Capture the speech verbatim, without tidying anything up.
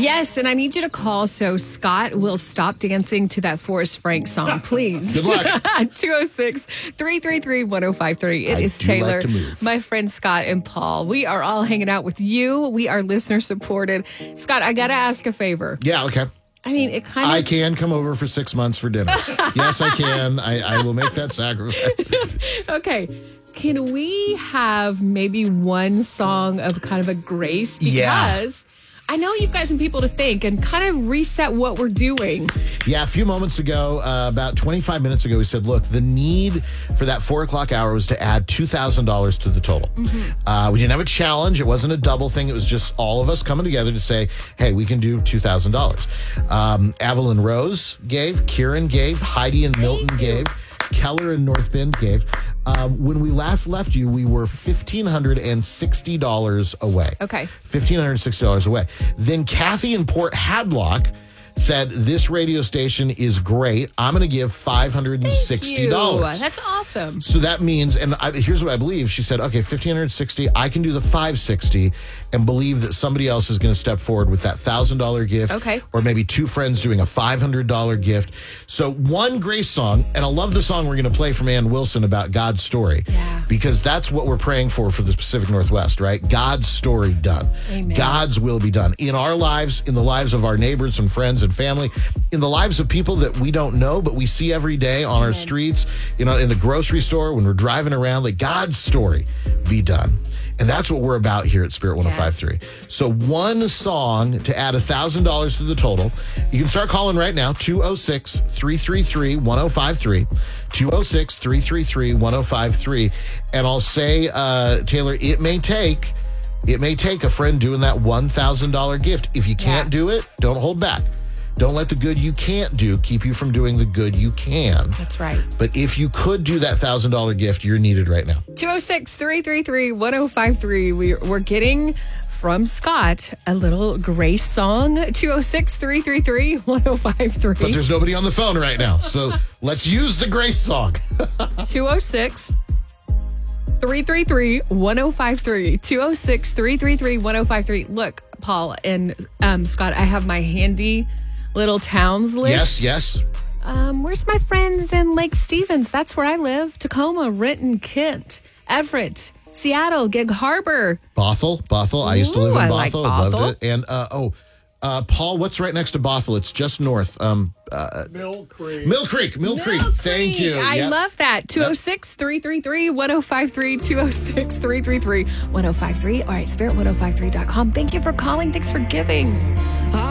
Yes, and I need you to call so Scott will stop dancing to that Forrest Frank song, please. Good luck. two oh six, three three three, one oh five three. It I is do Taylor, like to move. my friend Scott, and Paul. We are all hanging out with you. We are listener supported. Scott, I got to ask a favor. Yeah, okay. I mean, it kind of... I can come over for six months for dinner. Yes, I can. I, I will make that sacrifice. Okay. Can we have maybe one song of kind of a grace? Because Yeah. I know you've got some people to thank and kind of reset what we're doing. Yeah, a few moments ago, uh, about twenty-five minutes ago, we said, look, the need for that four o'clock hour was to add two thousand dollars to the total. Mm-hmm. Uh, we didn't have a challenge. It wasn't a double thing. It was just all of us coming together to say, hey, we can do two thousand dollars. Um, Evelyn Rose gave, Kieran gave, Heidi and Milton gave, Keller and North Bend gave. Um, when we last left you, we were one thousand five hundred sixty dollars away. Okay. one thousand five hundred sixty dollars away. Then Kathy in Port Hadlock said, this radio station is great. I'm going to give five hundred sixty dollars. Thank you. That's awesome. So that means, and I, here's what I believe. She said, okay, one thousand five hundred sixty dollars. I can do the five hundred sixty dollars and believe that somebody else is going to step forward with that one thousand dollars gift. Okay. Or maybe two friends doing a five hundred dollars gift. So one Grace song, and I love the song we're going to play from Ann Wilson about God's story. Yeah. Because that's what we're praying for for the Pacific Northwest, right? God's story done. Amen. God's will be done. In our lives, in the lives of our neighbors and friends and family, in the lives of people that we don't know, but we see every day on our streets, you know, in the grocery store, when we're driving around, like God's story be done. And that's what we're about here at Spirit one oh five three. Yes. So one song to add one thousand dollars to the total. You can start calling right now, two oh six, three three three, one oh five three, two oh six, three three three, one oh five three. And I'll say, uh, Taylor, it may take, it may take a friend doing that one thousand dollars gift. If you can't Yeah. do it, don't hold back. Don't let the good you can't do keep you from doing the good you can. That's right. But if you could do that one thousand dollars gift, you're needed right now. two oh six, three three three, one oh five three. We, we're getting from Scott a little Grace song. two oh six, three three three, one oh five three. But there's nobody on the phone right now. So let's use the Grace song. two oh six, three three three, one oh five three. two oh six, three three three, one oh five three. Look, Paul and um, Scott, I have my handy little towns list. Yes, yes. Um, where's my friends in Lake Stevens? That's where I live. Tacoma, Renton, Kent, Everett, Seattle, Gig Harbor. Bothell, Bothell. I used to live Ooh, in I Bothell. like I Bothell. loved it. And, uh, oh, uh, Paul, what's right next to Bothell? It's just north. Um, uh, Mill Creek. Mill Creek, Mill, Mill Creek. Thank you. I Yep. love that. two oh six, three three three, one oh five three, two oh six, three three three, one oh five three. All right, spirit one oh five three dot com. Thank you for calling. Thanks for giving.